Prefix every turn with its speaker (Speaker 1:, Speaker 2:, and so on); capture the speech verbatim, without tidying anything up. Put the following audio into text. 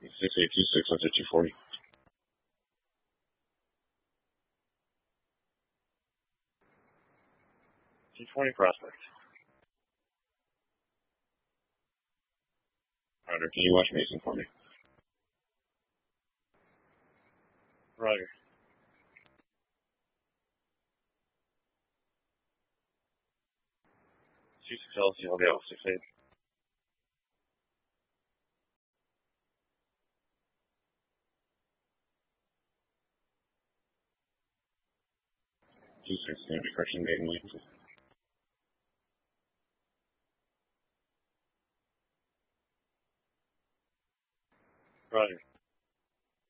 Speaker 1: six eight two six, that's at two forty. two twenty prospect. Roger, can you watch Mason for me? Roger. two six L C, I'll be out six eight. two six, gonna be correction, Maiden Lane.